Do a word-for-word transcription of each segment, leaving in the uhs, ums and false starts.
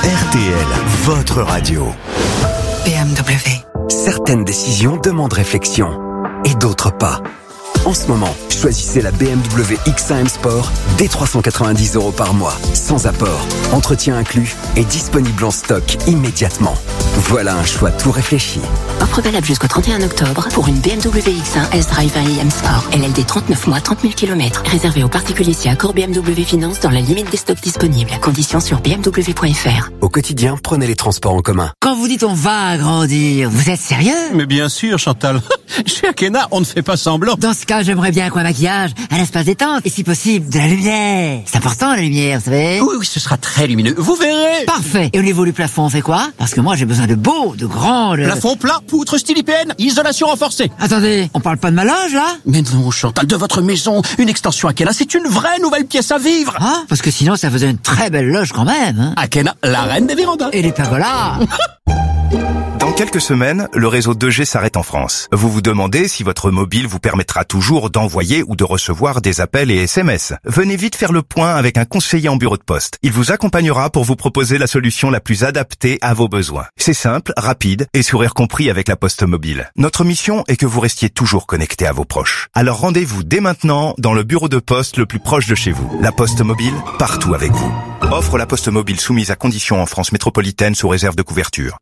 R T L, votre radio. B M W. Certaines décisions demandent réflexion et d'autres pas. En ce moment, choisissez la B M W X un M Sport dès trois cent quatre-vingt-dix euros par mois, sans apport, entretien inclus et disponible en stock immédiatement. Voilà un choix tout réfléchi. Offre valable jusqu'au trente et un octobre pour une B M W X un S-Drive un i M Sport. L L D trente-neuf mois, trente mille kilomètres. Réservé aux particuliers si accord B M W Finance dans la limite des stocks disponibles. Conditions sur b m w point f r. Au quotidien, prenez les transports en commun. Quand vous dites on va agrandir, vous êtes sérieux? Mais bien sûr, Chantal. Chez Akena, on ne fait pas semblant. Dans ce cas, j'aimerais bien qu'un maquillage, un espace détente et si possible, de la lumière. C'est important la lumière, vous savez. Oui, oui, ce sera très lumineux. Vous verrez. Parfait. Et au niveau du plafond, on fait quoi? Parce que moi, j'ai besoin de beau, de grand... De... Plafond plat, poutre style I P N, isolation renforcée. Attendez, on parle pas de ma loge, là? Mais non, Chantal, de votre maison, une extension Akena, c'est une vraie nouvelle pièce à vivre. Ah, parce que sinon, ça faisait une très belle loge quand même. Hein. Akena, la reine des vérandas. Et les pergolas. Dans quelques semaines, le réseau deux G s'arrête en France. Vous vous demandez si votre mobile vous permettra toujours d'envoyer ou de recevoir des appels et S M S. Venez vite faire le point avec un conseiller en bureau de poste. Il vous accompagnera pour vous proposer la solution la plus adaptée à vos besoins. C'est simple, rapide et sourire compris avec la Poste Mobile. Notre mission est que vous restiez toujours connecté à vos proches. Alors rendez-vous dès maintenant dans le bureau de poste le plus proche de chez vous. La Poste Mobile, partout avec vous. Offre la Poste Mobile soumise à conditions en France métropolitaine sous réserve de couverture.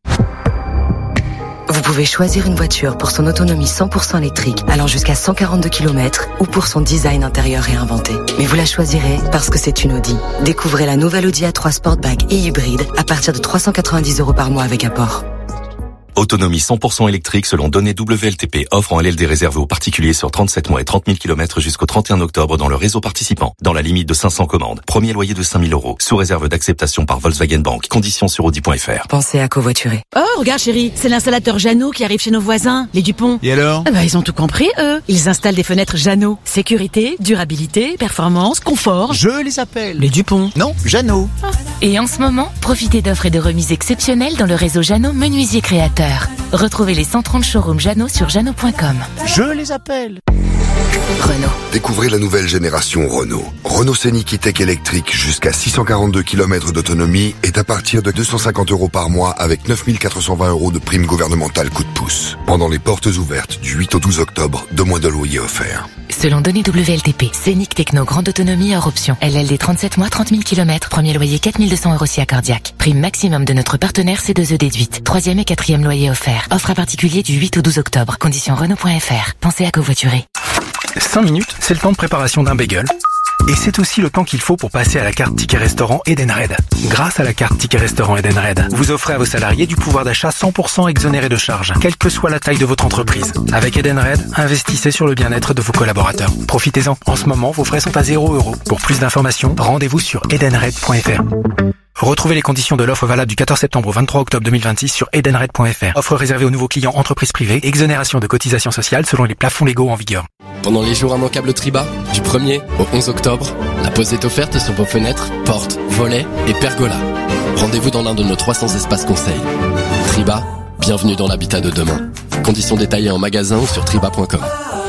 Vous pouvez choisir une voiture pour son autonomie cent pour cent électrique allant jusqu'à cent quarante-deux kilomètres ou pour son design intérieur réinventé. Mais vous la choisirez parce que c'est une Audi. Découvrez la nouvelle Audi A trois Sportback et hybride à partir de trois cent quatre-vingt-dix euros par mois avec apport. Autonomie cent pour cent électrique selon données W L T P. Offre en L L D réservée aux particuliers sur trente-sept mois et trente mille kilomètres jusqu'au trente et un octobre dans le réseau participant. Dans la limite de cinq cents commandes. Premier loyer de cinq mille euros. Sous réserve d'acceptation par Volkswagen Bank. Conditions sur audi point f r. Pensez à covoiturer. Oh, regarde chérie, c'est l'installateur Jeannot qui arrive chez nos voisins, les Dupont. Et alors? Ah bah, ils ont tout compris, eux. Ils installent des fenêtres Jeannot. Sécurité, durabilité, performance, confort. Je les appelle. Les Dupont. Non, Jeannot. Ah. Et en ce moment, profitez d'offres et de remises exceptionnelles dans le réseau Jeannot Menuisier Créateur. Retrouvez les cent trente showrooms Jeannot sur jeannot point com. Je les appelle. Renault. Découvrez la nouvelle génération Renault. Renault Scénic E-Tech électrique jusqu'à six cent quarante-deux kilomètres d'autonomie est à partir de deux cent cinquante euros par mois avec neuf mille quatre cent vingt euros de prime gouvernementale coup de pouce. Pendant les portes ouvertes du huit au douze octobre, deux mois de loyer offerts. Selon données W L T P, Scénic Techno grande autonomie hors option. L L D trente-sept mois, trente mille kilomètres. Premier loyer quatre mille deux cents euros si accordiaque. Prime maximum de notre partenaire C deux E déduite. Troisième et quatrième loyer offert. Offre à particulier du huit au douze octobre. Conditions Renault point f r. Pensez à covoiturer. cinq minutes, c'est le temps de préparation d'un bagel. Et c'est aussi le temps qu'il faut pour passer à la carte Ticket Restaurant Edenred. Grâce à la carte Ticket Restaurant Edenred, vous offrez à vos salariés du pouvoir d'achat cent pour cent exonéré de charges, quelle que soit la taille de votre entreprise. Avec Edenred, investissez sur le bien-être de vos collaborateurs. Profitez-en. En ce moment, vos frais sont à zéro euro. Pour plus d'informations, rendez-vous sur edenred point f r. Retrouvez les conditions de l'offre valable du quatorze septembre au vingt-trois octobre deux mille vingt-six sur edenred point f r. Offre réservée aux nouveaux clients entreprises privées, exonération de cotisations sociales selon les plafonds légaux en vigueur. Pendant les jours immanquables Triba, du premier au onze octobre, la pause est offerte sur vos fenêtres, portes, volets et pergolas. Rendez-vous dans l'un de nos trois cents espaces conseils. Triba, bienvenue dans l'habitat de demain. Conditions détaillées en magasin ou sur triba point com.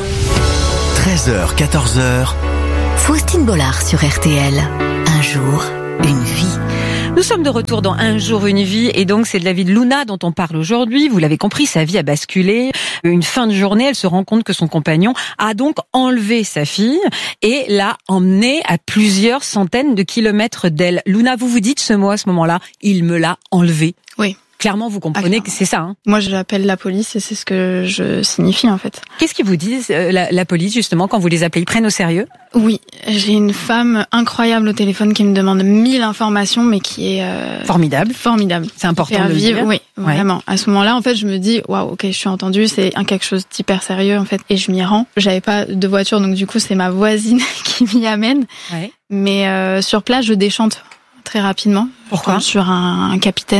treize heures, quatorze heures. Faustine Bollard sur R T L. Un jour, une vie. Nous sommes de retour dans Un jour, une vie, et donc c'est de la vie de Luna dont on parle aujourd'hui. Vous l'avez compris, sa vie a basculé. Une fin de journée, elle se rend compte que son compagnon a donc enlevé sa fille et l'a emmenée à plusieurs centaines de kilomètres d'elle. Luna, vous vous dites ce mot à ce moment-là, il me l'a enlevé. Oui. Clairement, vous comprenez ah, que c'est ça. Hein. Moi, je l'appelle la police et c'est ce que je signifie en fait. Qu'est-ce qu'ils vous disent, euh, la, la police, justement, quand vous les appelez? Ils prennent au sérieux? Oui, j'ai une femme incroyable au téléphone qui me demande mille informations, mais qui est... Euh, formidable. Formidable. C'est important de le vivre, dire. Oui, ouais. Vraiment. À ce moment-là, en fait, je me dis, waouh, ok, je suis entendue, c'est un quelque chose d'hyper sérieux, en fait, et je m'y rends. J'avais pas de voiture, donc du coup, c'est ma voisine qui m'y amène. Ouais. Mais euh, sur place, je déchante très rapidement. Pourquoi? Sur un, un capitaine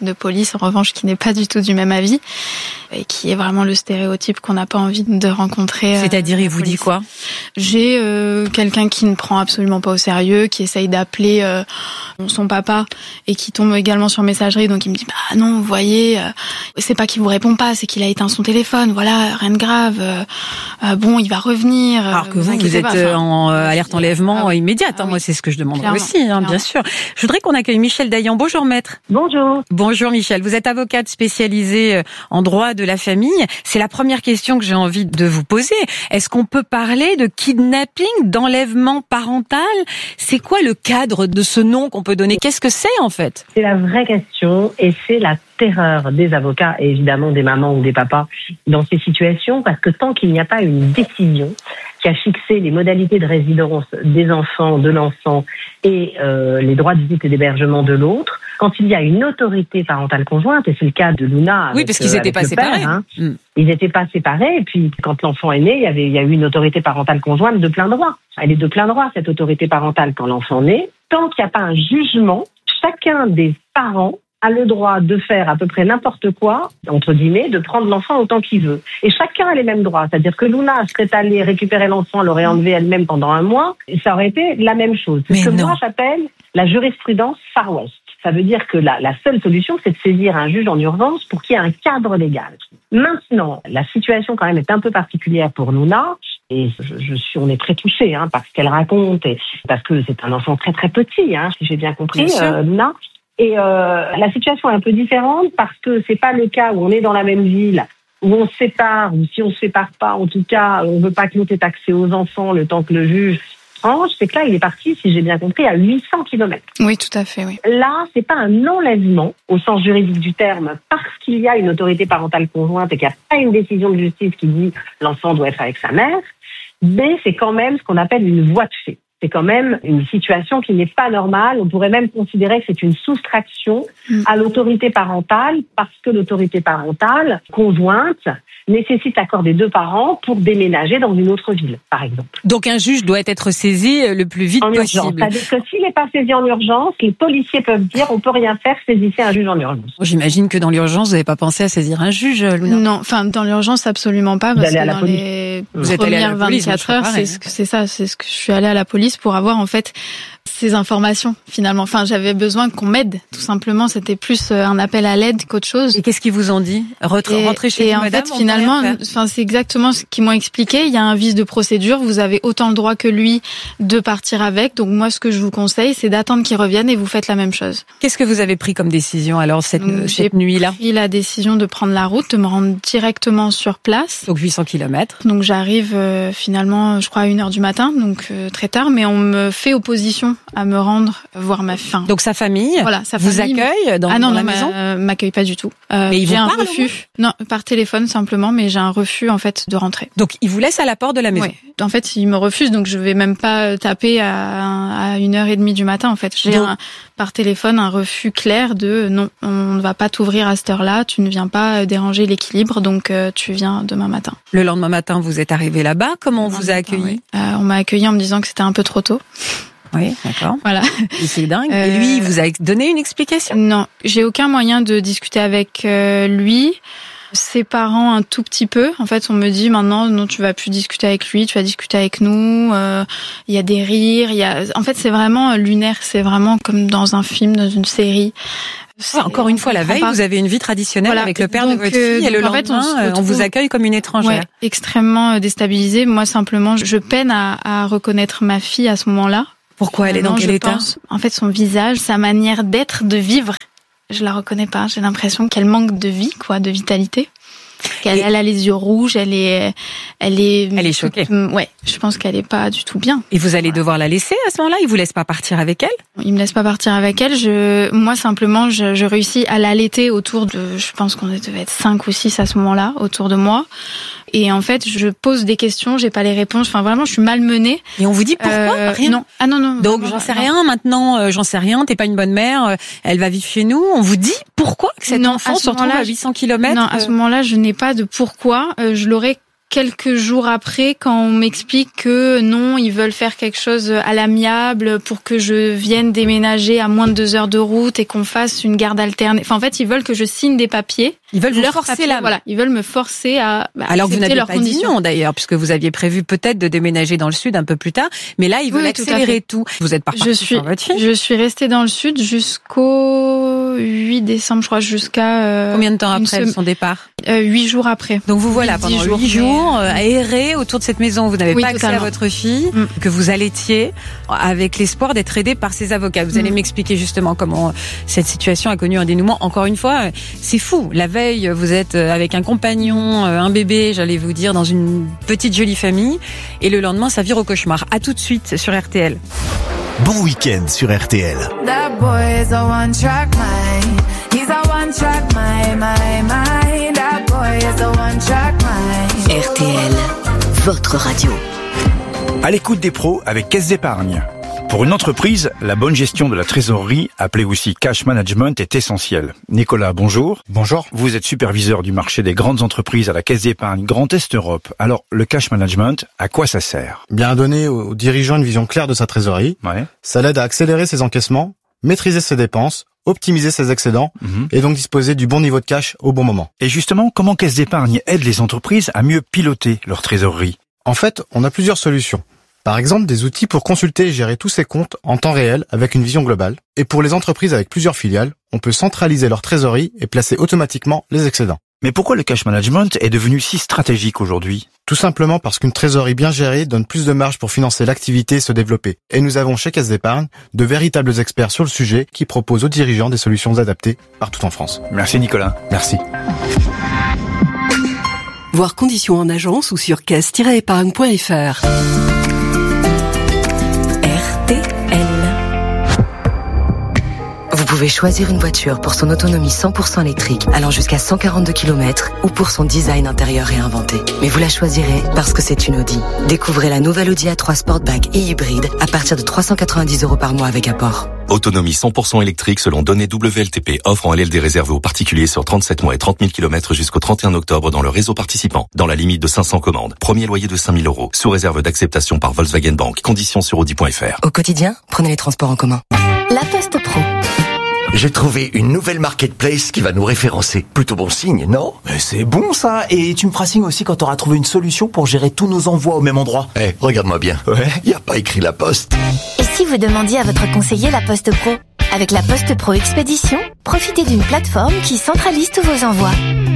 de police, en revanche, qui n'est pas du tout du même avis et qui est vraiment le stéréotype qu'on n'a pas envie de rencontrer. C'est-à-dire, il vous dit quoi ? J'ai euh, quelqu'un qui ne prend absolument pas au sérieux, qui essaye d'appeler euh, son papa et qui tombe également sur messagerie, donc il me dit bah non, vous voyez, euh, c'est pas qu'il vous répond pas, c'est qu'il a éteint son téléphone, voilà, rien de grave. Euh, euh, bon, il va revenir. Alors que vous, vous, vous êtes pas, enfin, en euh, alerte enlèvement ah, immédiate. ah, hein, oui. Moi, c'est ce que je demanderais Clairement, aussi, hein, clairement. bien sûr. Je voudrais qu'on accueille Michel Dayan. Bonjour maître. Bonjour. Bonjour Michel. Vous êtes avocate spécialisée en droit de la famille. C'est la première question que j'ai envie de vous poser. Est-ce qu'on peut parler de kidnapping, d'enlèvement parental ? C'est quoi le cadre de ce nom qu'on peut donner ? Qu'est-ce que c'est en fait ? C'est la vraie question et c'est la terreur des avocats et évidemment des mamans ou des papas dans ces situations, parce que tant qu'il n'y a pas une décision qui a fixé les modalités de résidence des enfants, de l'enfant et euh, les droits de visite et d'hébergement de l'autre, quand il y a une autorité parentale conjointe, et c'est le cas de Luna avec, oui, parce qu'ils n'étaient euh, pas séparés. Père, hein, mmh. Ils n'étaient pas séparés, et puis quand l'enfant est né, il y avait, il y a eu une autorité parentale conjointe de plein droit. Elle est de plein droit, cette autorité parentale, quand l'enfant naît. Tant qu'il n'y a pas un jugement, chacun des parents a le droit de faire à peu près n'importe quoi, entre guillemets, de prendre l'enfant autant qu'il veut. Et chacun a les mêmes droits. C'est-à-dire que Luna serait allée récupérer l'enfant, l'aurait enlevé elle-même pendant un mois, et ça aurait été la même chose. C'est ce que non. moi j'appelle la jurisprudence Far West. Ça veut dire que la, la seule solution, c'est de saisir un juge en urgence pour qu'il y ait un cadre légal. Maintenant, la situation quand même est un peu particulière pour Luna. Et je, je suis, on est très touchés hein, par ce qu'elle raconte, et parce que c'est un enfant très très petit, hein, si j'ai bien compris, bien euh, Luna. Et euh, la situation est un peu différente parce que c'est pas le cas où on est dans la même ville, où on se sépare, ou si on se sépare pas, en tout cas, on veut pas que l'autre ait accès aux enfants le temps que le juge tranche. C'est que là, il est parti, si j'ai bien compris, à huit cents kilomètres. Oui, tout à fait, oui. Là, c'est pas un enlèvement au sens juridique du terme parce qu'il y a une autorité parentale conjointe et qu'il n'y a pas une décision de justice qui dit l'enfant doit être avec sa mère, mais c'est quand même ce qu'on appelle une voie de fait. C'est quand même une situation qui n'est pas normale. On pourrait même considérer que c'est une soustraction à l'autorité parentale parce que l'autorité parentale conjointe nécessite l'accord des deux parents pour déménager dans une autre ville, par exemple. Donc un juge doit être saisi le plus vite en possible. Urgence. C'est-à-dire que s'il n'est pas saisi en urgence, les policiers peuvent dire on peut rien faire, saisissez un juge en urgence. J'imagine que dans l'urgence, vous n'avez pas pensé à saisir un juge, Luna ? Non, enfin dans l'urgence absolument pas, parce que dans police. les vous êtes allée à la police, vingt-quatre heures, c'est ce que c'est ça, c'est ce que je suis allée à la police pour avoir en fait ces informations finalement. Enfin, j'avais besoin qu'on m'aide, tout simplement. C'était plus un appel à l'aide qu'autre chose. Et qu'est-ce qu'ils vous ont dit ? Rentrez, rentrez chez et vous, en madame. fait, finalement, enfin, c'est exactement ce qu'ils m'ont expliqué. Il y a un vice de procédure. Vous avez autant le droit que lui de partir avec. Donc moi, ce que je vous conseille, c'est d'attendre qu'il revienne et vous faites la même chose. Qu'est-ce que vous avez pris comme décision alors cette, Donc, cette nuit-là ? J'ai pris la décision de prendre la route, de me rendre directement sur place. Donc huit cents kilomètres. Donc j'arrive euh, finalement, je crois à une heure du matin, donc euh, très tard. Mais on me fait opposition à me rendre voir ma fille. Donc sa famille, voilà, sa vous famille accueille dans, ah non, dans la non, maison euh, m'accueille pas du tout. Euh, mais ils vous j'ai un parlent, refus. Non, par téléphone simplement, mais j'ai un refus en fait de rentrer. Donc ils vous laissent à la porte de la maison. Oui. En fait, ils me refusent, donc je vais même pas taper à, à une heure et demie du matin. En fait, j'ai un, par téléphone un refus clair de non, on ne va pas t'ouvrir à cette heure-là. Tu ne viens pas déranger l'équilibre, donc euh, tu viens demain matin. Le lendemain matin, vous êtes arrivé là-bas. Comment on vous a accueilli ? Oui. euh, On m'a accueilli en me disant que c'était un peu trop tôt. Oui, d'accord. Voilà. Et c'est dingue. Euh, Et lui, il vous a donné une explication ? Non, j'ai aucun moyen de discuter avec euh, lui. Ses parents un tout petit peu. En fait, on me dit maintenant, non, tu vas plus discuter avec lui, tu vas discuter avec nous. Il euh, y a des rires, il y a. En fait, c'est vraiment lunaire. C'est vraiment comme dans un film, dans une série. Ouais, encore une fois, la veille, pas. Vous avez une vie traditionnelle voilà. avec le père donc, de votre fille, et le lendemain, en fait, on, retrouve... on vous accueille comme une étrangère. Ouais, extrêmement déstabilisée. Moi, simplement, je peine à, à reconnaître ma fille à ce moment-là. Pourquoi elle est dans quel état ? En fait, son visage, sa manière d'être, de vivre, je la reconnais pas. J'ai l'impression qu'elle manque de vie, quoi, de vitalité. Elle, elle a les yeux rouges, elle est, elle est, elle est choquée. Ouais, je pense qu'elle est pas du tout bien. Et vous allez voilà. devoir la laisser à ce moment-là ? Il vous laisse pas partir avec elle ? Il me laisse pas partir avec elle. Je, moi simplement, je, je réussis à l'allaiter autour de, je pense qu'on devait être cinq ou six à ce moment-là, autour de moi. Et en fait, je pose des questions, j'ai pas les réponses. Enfin, vraiment, je suis malmenée. Et on vous dit pourquoi ? euh, Rien. Non. Ah non non. Donc non, j'en sais non. rien. Maintenant, euh, j'en sais rien. T'es pas une bonne mère. Euh, elle va vivre chez nous. On vous dit pourquoi que cet non, enfant se retrouve à huit cents kilomètres ? Non, à ce moment-là, je n'ai pas de pourquoi. Euh, je l'aurais quelques jours après, quand on m'explique que non, ils veulent faire quelque chose à l'amiable pour que je vienne déménager à moins de deux heures de route et qu'on fasse une garde alternée. Enfin, en fait, ils veulent que je signe des papiers. Ils veulent vous leur forcer papier, là. Voilà, ils veulent me forcer à bah, Alors que vous n'avez leurs pas conditions. dit non d'ailleurs, puisque vous aviez prévu peut-être de déménager dans le sud un peu plus tard, mais là ils veulent Oui, accélérer tout, tout, tout. Vous êtes pas Je suis, sur votre fille. je suis restée dans le sud jusqu'au huit décembre, je crois, jusqu'à euh, Combien de temps après sem- son départ? euh, Huit jours après. Donc vous voilà Huit, pendant dix jours, huit jours euh, à errer autour de cette maison. Vous n'avez Oui, pas accès totalement. à votre fille, Mm. que vous allaitiez, avec l'espoir d'être aidé par ses avocats. Vous allez Mm. m'expliquer justement comment euh, cette situation a connu un dénouement. Encore une fois, euh, c'est fou. La veille, vous êtes euh, avec un compagnon, euh, un bébé, j'allais vous dire, dans une petite jolie famille, et le lendemain, ça vire au cauchemar. À tout de suite sur R T L. Bon week-end sur R T L. That boy is a one-track mind. He's a one-track mind, my mind. That boy is a one-track mind. R T L, votre radio. À l'écoute des pros avec Caisse d'Épargne. Pour une entreprise, la bonne gestion de la trésorerie, appelée aussi cash management, est essentielle. Nicolas, bonjour. Bonjour. Vous êtes superviseur du marché des grandes entreprises à la Caisse d'Épargne Grand Est Europe. Alors, le cash management, à quoi ça sert? Bien donner aux dirigeants une vision claire de sa trésorerie. Ouais. Ça l'aide à accélérer ses encaissements, maîtriser ses dépenses, optimiser ses excédents Mhm. et donc disposer du bon niveau de cash au bon moment. Et justement, comment Caisse d'Épargne aide les entreprises à mieux piloter leur trésorerie? En fait, on a plusieurs solutions. Par exemple, des outils pour consulter et gérer tous ses comptes en temps réel avec une vision globale. Et pour les entreprises avec plusieurs filiales, on peut centraliser leur trésorerie et placer automatiquement les excédents. Mais pourquoi le cash management est devenu si stratégique aujourd'hui? Tout simplement parce qu'une trésorerie bien gérée donne plus de marge pour financer l'activité et se développer. Et nous avons chez Caisse d'Épargne de véritables experts sur le sujet qui proposent aux dirigeants des solutions adaptées partout en France. Merci Nicolas. Merci. Voir conditions en agence ou sur caisse tiret épargne point f r. R T L. Vous pouvez choisir une voiture pour son autonomie cent pour cent électrique allant jusqu'à cent quarante-deux kilomètres ou pour son design intérieur réinventé. Mais vous la choisirez parce que c'est une Audi. Découvrez la nouvelle Audi A trois Sportback et hybride à partir de trois cent quatre-vingt-dix euros par mois avec apport. Autonomie cent pour cent électrique selon données W L T P. Offre en L L D réservée aux particuliers sur trente-sept mois et trente mille kilomètres jusqu'au trente et un octobre dans le réseau participant. Dans la limite de cinq cents commandes. Premier loyer de cinq mille euros. Sous réserve d'acceptation par Volkswagen Bank. Conditions sur audi point f r. Au quotidien, prenez les transports en commun. La Poste Pro. J'ai trouvé une nouvelle marketplace qui va nous référencer. Plutôt bon signe, non? Mais c'est bon ça. Et tu me feras signe aussi quand t'auras trouvé une solution pour gérer tous nos envois au même endroit. Eh, regarde-moi bien. Ouais. Y a pas écrit la poste. Et si vous demandiez à votre conseiller la Poste Pro? Avec la Poste Pro Expédition, profitez d'une plateforme qui centralise tous vos envois.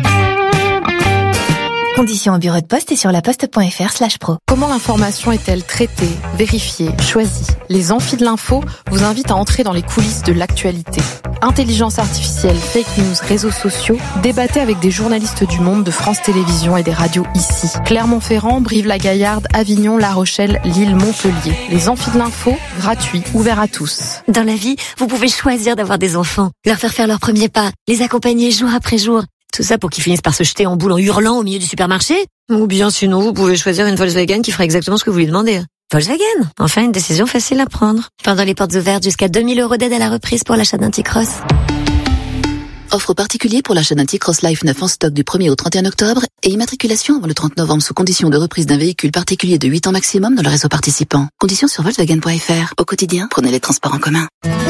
Conditions au bureau de poste et sur laposte.fr slash pro. Comment l'information est-elle traitée, vérifiée, choisie? Les amphis de l'info vous invitent à entrer dans les coulisses de l'actualité. Intelligence artificielle, fake news, réseaux sociaux, débattez avec des journalistes du Monde, de France Télévisions et des radios ici. Clermont-Ferrand, Brive-la-Gaillarde, Avignon, La Rochelle, Lille, Montpellier. Les amphis de l'info, gratuits, ouverts à tous. Dans la vie, vous pouvez choisir d'avoir des enfants, leur faire faire leurs premiers pas, les accompagner jour après jour. Tout ça pour qu'ils finissent par se jeter en boule en hurlant au milieu du supermarché. Ou bien sinon, vous pouvez choisir une Volkswagen qui fera exactement ce que vous lui demandez. Volkswagen, enfin une décision facile à prendre. Pendant les portes ouvertes, jusqu'à deux mille euros d'aide à la reprise pour l'achat d'un T-Cross. Offre particulier pour l'achat d'un T-Cross Life neuf en stock du premier au trente et un octobre et immatriculation avant le trente novembre sous condition de reprise d'un véhicule particulier de huit ans maximum dans le réseau participant. Conditions sur Volkswagen point f r. Au quotidien, prenez les transports en commun.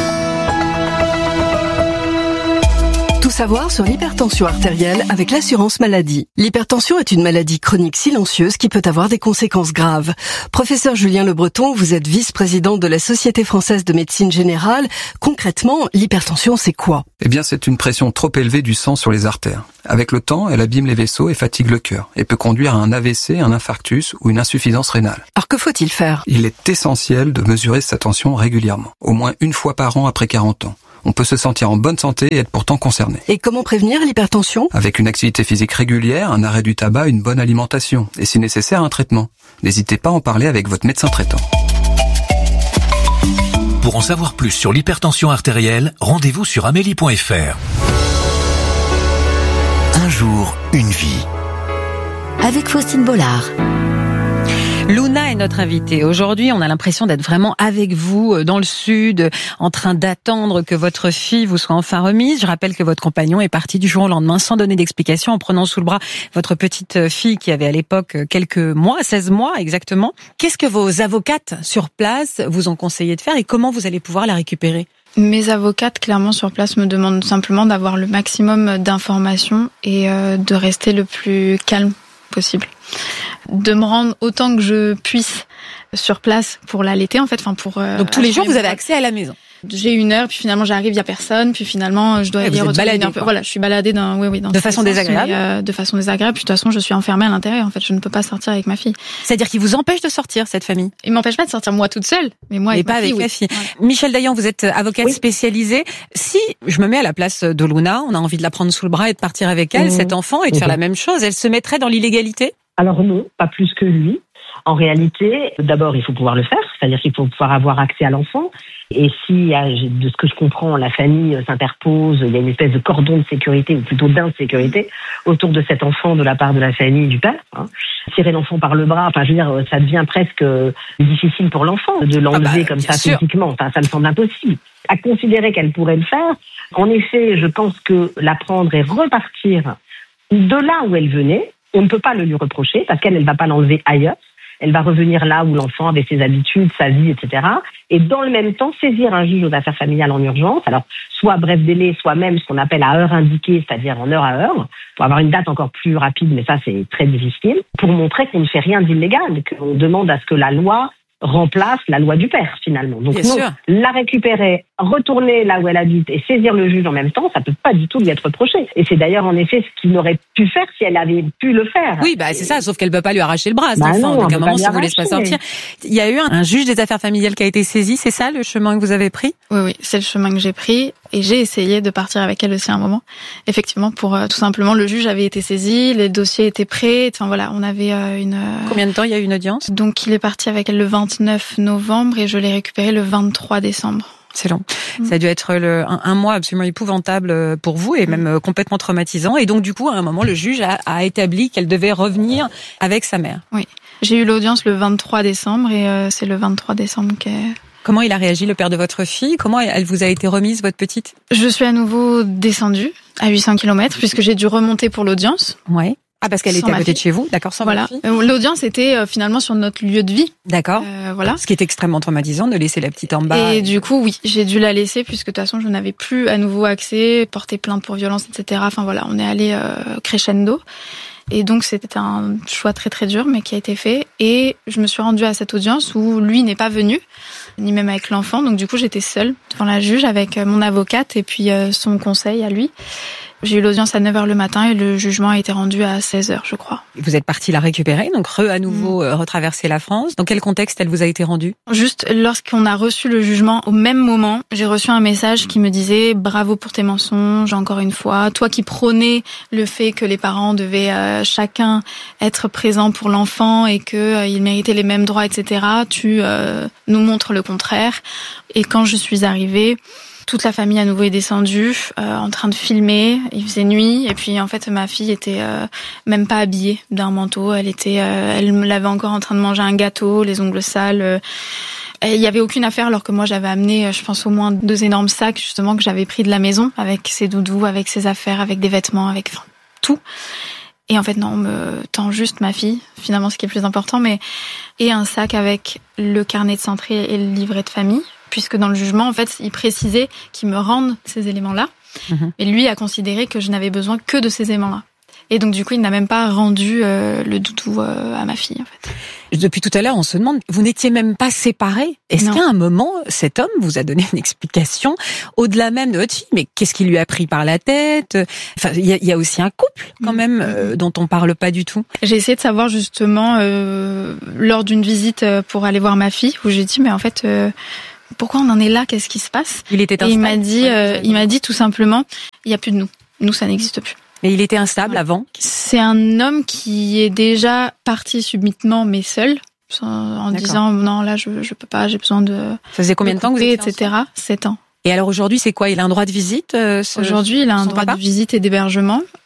Tout savoir sur l'hypertension artérielle avec l'assurance maladie. L'hypertension est une maladie chronique silencieuse qui peut avoir des conséquences graves. Professeur Julien Le Breton, vous êtes vice-président de la Société française de médecine générale. Concrètement, l'hypertension, c'est quoi? Eh bien, c'est une pression trop élevée du sang sur les artères. Avec le temps, elle abîme les vaisseaux et fatigue le cœur, et peut conduire à un A V C, un infarctus ou une insuffisance rénale. Alors que faut-il faire? Il est essentiel de mesurer sa tension régulièrement, au moins une fois par an après quarante ans. On peut se sentir en bonne santé et être pourtant concerné. Et comment prévenir l'hypertension? Avec une activité physique régulière, un arrêt du tabac, une bonne alimentation. Et si nécessaire, un traitement. N'hésitez pas à en parler avec votre médecin traitant. Pour en savoir plus sur l'hypertension artérielle, rendez-vous sur amélie point f r. Un jour, une vie. Avec Faustine Bollard. Luna est notre invitée. Aujourd'hui, on a l'impression d'être vraiment avec vous dans le sud, en train d'attendre que votre fille vous soit enfin remise. Je rappelle que votre compagnon est parti du jour au lendemain sans donner d'explication, en prenant sous le bras votre petite fille qui avait à l'époque quelques mois, seize mois exactement. Qu'est-ce que vos avocates sur place vous ont conseillé de faire et comment vous allez pouvoir la récupérer ? Mes avocates, clairement, sur place, me demandent simplement d'avoir le maximum d'informations et euh, de rester le plus calme possible. De me rendre autant que je puisse sur place pour l'allaiter, en fait. Enfin, pour, euh, Donc tous les jours, vous avez accès à la maison ? J'ai une heure, puis finalement j'arrive, il y a personne, puis finalement je dois ouais, y retourner baladée, un peu. Voilà, je suis baladée d'un, oui, oui, dans de façon désagréable. Et, euh, de façon désagréable. Puis de toute façon, je suis enfermée à l'intérieur. En fait, je ne peux pas sortir avec ma fille. C'est-à-dire qu'il vous empêche de sortir, cette famille ? Il m'empêche pas de sortir moi toute seule, mais moi et avec pas ma avec fille, la oui. fille. Ouais. Michel Dayan, vous êtes avocate oui. spécialisée. Si je me mets à la place de Luna, on a envie de la prendre sous le bras et de partir avec elle, mmh. cet enfant, et de mmh. faire la même chose, elle se mettrait dans l'illégalité ? Alors non, pas plus que lui. En réalité, d'abord, il faut pouvoir le faire, c'est-à-dire qu'il faut pouvoir avoir accès à l'enfant. Et si, de ce que je comprends, la famille s'interpose, il y a une espèce de cordon de sécurité, ou plutôt d'insécurité, autour de cet enfant de la part de la famille du père. Hein. Tirer l'enfant par le bras, enfin, je veux dire, ça devient presque difficile pour l'enfant de l'enlever ah bah, comme ça sûr. physiquement. Enfin, ça me semble impossible. À considérer qu'elle pourrait le faire, en effet, je pense que la prendre et repartir de là où elle venait, on ne peut pas le lui reprocher, parce qu'elle ne va pas l'enlever ailleurs. Elle va revenir là où l'enfant avait ses habitudes, sa vie, et cetera. Et dans le même temps, saisir un juge aux affaires familiales en urgence. Alors, soit à bref délai, soit même ce qu'on appelle à heure indiquée, c'est-à-dire en heure à heure, pour avoir une date encore plus rapide, mais ça, c'est très difficile, pour montrer qu'on ne fait rien d'illégal, qu'on demande à ce que la loi remplace la loi du père, finalement. Donc, non, la récupérer, retourner là où elle habite et saisir le juge en même temps, ça peut pas du tout lui être reproché. Et c'est d'ailleurs, en effet, ce qu'il aurait pu faire si elle avait pu le faire. Oui, bah, c'est ça, sauf qu'elle peut pas lui arracher le bras, cet bah enfant. Non, donc, à un moment, si vous ne laissez pas arracher. sortir. Il y a eu un, un juge des affaires familiales qui a été saisi, c'est ça, le chemin que vous avez pris? Oui, oui, c'est le chemin que j'ai pris. Et j'ai essayé de partir avec elle aussi à un moment. Effectivement, pour euh, tout simplement, le juge avait été saisi, les dossiers étaient prêts. Enfin voilà, on avait euh, une. Euh... Combien de temps il y a eu une audience? Donc il est parti avec elle le vingt-neuf novembre et je l'ai récupéré le vingt-trois décembre. C'est long. Mmh. Ça a dû être le, un, un mois absolument épouvantable pour vous et même mmh. complètement traumatisant. Et donc du coup, à un moment, le juge a, a établi qu'elle devait revenir avec sa mère. Oui, j'ai eu l'audience le vingt-trois décembre et euh, c'est le vingt-trois décembre qu'elle... Comment il a réagi, le père de votre fille? Comment elle vous a été remise, votre petite? Je suis à nouveau descendue à huit cents kilomètres puisque j'ai dû remonter pour l'audience. Ouais. Ah, parce qu'elle était à côté de chez vous, d'accord, sans voilà. votre fille. L'audience était euh, finalement sur notre lieu de vie. D'accord. Euh, voilà. Ce qui est extrêmement traumatisant de laisser la petite en bas. Et, et... du coup, oui, j'ai dû la laisser puisque de toute façon, je n'avais plus à nouveau accès, porter plainte pour violence, et cetera. Enfin voilà, on est allé euh, crescendo. Et donc, c'était un choix très très dur, mais qui a été fait. Et je me suis rendue à cette audience où lui n'est pas venu, ni même avec l'enfant. Donc du coup, j'étais seule devant la juge avec mon avocate et puis euh, son conseil à lui. J'ai eu l'audience à neuf heures le matin et le jugement a été rendu à seize heures, je crois. Vous êtes partie la récupérer, donc re à nouveau mmh. retraverser la France. Dans quel contexte elle vous a été rendue? Juste lorsqu'on a reçu le jugement, au même moment, j'ai reçu un message qui me disait « Bravo pour tes mensonges, encore une fois. Toi qui prônais le fait que les parents devaient euh, chacun être présents pour l'enfant et qu'ils euh, méritaient les mêmes droits, et cetera. Tu euh, nous montres le contraire. » Et quand je suis arrivée, toute la famille à nouveau est descendue, euh, en train de filmer. Il faisait nuit et puis en fait ma fille était euh, même pas habillée d'un manteau. Elle était, euh, elle me l'avait encore en train de manger un gâteau, les ongles sales. Euh, il y avait aucune affaire alors que moi j'avais amené, je pense au moins deux énormes sacs justement que j'avais pris de la maison avec ses doudous, avec ses affaires, avec des vêtements, avec enfin, tout. Et en fait non, on me tend juste ma fille, finalement ce qui est le plus important, mais et un sac avec le carnet de santé et le livret de famille. Puisque dans le jugement, en fait, il précisait qu'il me rende ces éléments-là. Mmh. Et lui a considéré que je n'avais besoin que de ces éléments-là. Et donc, du coup, il n'a même pas rendu euh, le doudou euh, à ma fille, en fait. Depuis tout à l'heure, on se demande, vous n'étiez même pas séparés. Est-ce qu'à un moment, cet homme vous a donné une explication au-delà même de votre fille? Mais qu'est-ce qui lui a pris par la tête? Enfin, il y a, y a aussi un couple, quand même, euh, dont on parle pas du tout. J'ai essayé de savoir, justement, euh, lors d'une visite pour aller voir ma fille, où j'ai dit, mais en fait... Euh, pourquoi on en est là? Qu'est-ce qui se passe? Il était instable. Et il m'a dit, euh, il m'a dit tout simplement, il y a plus de nous. Nous, ça n'existe plus. Mais il était instable ouais. avant? C'est un homme qui est déjà parti subitement, mais seul, en D'accord. disant non, là, je je peux pas, j'ai besoin de. Ça faisait combien de, de temps que vous étiez et cetera. Sept ans. Et alors aujourd'hui, c'est quoi? Il a un droit de visite euh, ce, Aujourd'hui, il a un droit papa de visite et d'hébergement.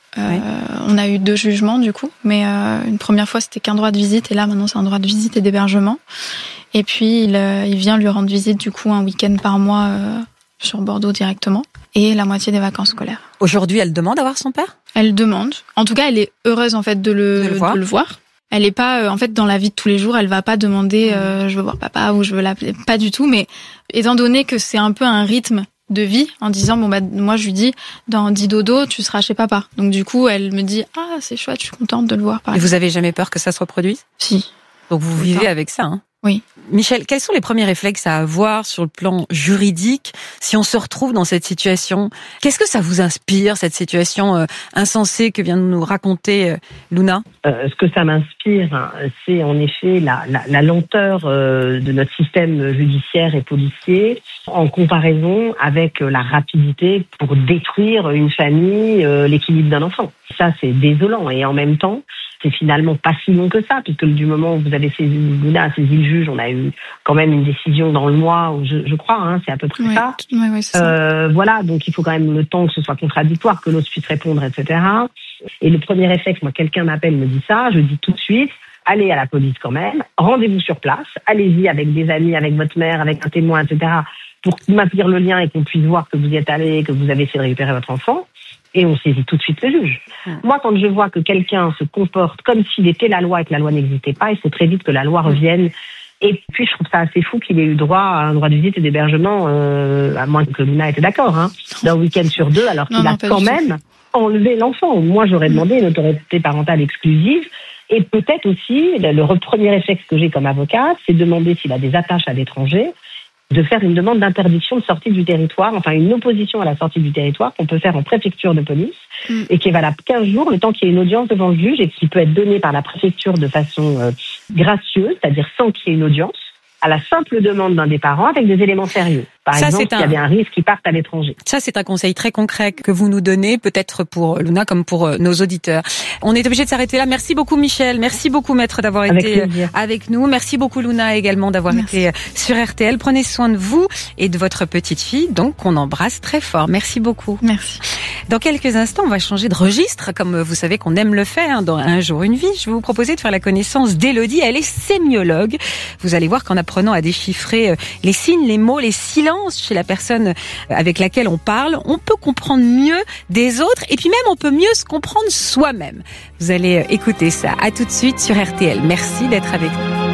Euh, oui. On a eu deux jugements du coup, mais euh, une première fois c'était qu'un droit de visite et là maintenant c'est un droit de visite et d'hébergement. Et puis il, euh, il vient lui rendre visite du coup un week-end par mois euh, sur Bordeaux directement et la moitié des vacances scolaires. Aujourd'hui, elle demande à voir son père ? Elle demande. En tout cas, elle est heureuse en fait de le, de le voir. De le voir. Elle est pas, euh, en fait, dans la vie de tous les jours, elle va pas demander euh, je veux voir papa ou je veux l'appeler, pas du tout. Mais étant donné que c'est un peu un rythme de vie, en disant bon bah moi je lui dis dans dix dodo tu seras chez papa. Donc du coup elle me dit ah c'est chouette, je suis contente de le voir. Et vous avez jamais peur que ça se reproduise ? Si. Donc vous vivez avec ça, hein ? Oui. Michel, quels sont les premiers réflexes à avoir sur le plan juridique si on se retrouve dans cette situation ? Qu'est-ce que ça vous inspire, cette situation euh, insensée que vient de nous raconter euh, Luna ? euh, Ce que ça m'inspire, hein, c'est en effet la, la, la lenteur euh, de notre système judiciaire et policier en comparaison avec la rapidité pour détruire une famille, euh, l'équilibre d'un enfant. Ça, c'est désolant. Et en même temps, c'est finalement pas si long que ça, puisque du moment où vous avez saisi, Luna a saisi le juge, on a eu quand même une décision dans le mois, où je, je crois, hein, c'est à peu près oui, ça. Oui, oui, c'est euh, ça. Voilà, donc il faut quand même le temps que ce soit contradictoire, que l'autre puisse répondre, et cetera. Et le premier réflexe, moi, quelqu'un m'appelle, me dit ça, je dis tout de suite, allez à la police quand même, rendez-vous sur place, allez-y avec des amis, avec votre mère, avec un témoin, et cetera, pour maintenir le lien et qu'on puisse voir que vous y êtes allé, que vous avez essayé de récupérer votre enfant. Et on saisit tout de suite le juge. Mmh. Moi, quand je vois que quelqu'un se comporte comme s'il était la loi et que la loi n'existait pas, il faut très vite que la loi revienne. Et puis, je trouve ça assez fou qu'il ait eu droit à un droit de visite et d'hébergement, euh, à moins que Luna était d'accord, hein, d'un week-end sur deux, alors qu'il non, non, a quand même tout. enlevé l'enfant. Moi, j'aurais demandé une autorité parentale exclusive. Et peut-être aussi, le premier réflexe que j'ai comme avocat, c'est de demander s'il a des attaches à l'étranger, de faire une demande d'interdiction de sortie du territoire, enfin une opposition à la sortie du territoire qu'on peut faire en préfecture de police mmh. et qui est valable quinze jours, le temps qu'il y ait une audience devant le juge et qui peut être donnée par la préfecture de façon euh, gracieuse, c'est-à-dire sans qu'il y ait une audience, à la simple demande d'un des parents avec des éléments sérieux. Par ça, exemple, s'il y avait un risque qu'ils partent à l'étranger. Ça, c'est un conseil très concret que vous nous donnez, peut-être pour Luna comme pour nos auditeurs. On est obligé de s'arrêter là. Merci beaucoup, Michel. Merci beaucoup, Maître, d'avoir avec été plaisir. avec nous. Merci beaucoup, Luna, également, d'avoir Merci. été sur R T L. Prenez soin de vous et de votre petite fille, donc qu'on embrasse très fort. Merci beaucoup. Merci. Dans quelques instants, on va changer de registre, comme vous savez qu'on aime le faire dans Un jour, une vie. Je vais vous proposer de faire la connaissance d'Élodie. Elle est sémiologue. Vous allez voir qu'en apprenant à déchiffrer les signes, les mots, les silences chez la personne avec laquelle on parle, on peut comprendre mieux des autres et puis même on peut mieux se comprendre soi-même. Vous allez écouter ça. À tout de suite sur R T L. Merci d'être avec nous.